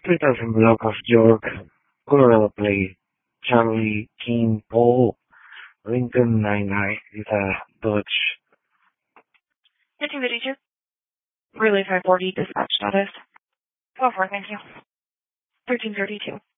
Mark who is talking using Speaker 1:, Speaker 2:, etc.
Speaker 1: 3000 block of York, Colorado plate, Charlie King Paul, Lincoln 99 is a Dodge.
Speaker 2: 1552. Relay 540, dispatch status. Go for it, thank you. 1332.